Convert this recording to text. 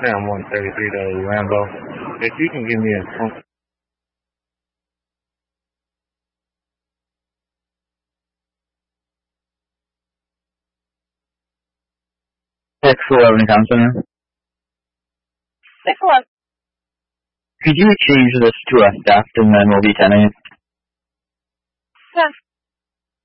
Sam 133 to Rambo. If you can give me a phone. 611 Thompson. 611. Could you change this to a theft and then we'll be 10-8? Yes.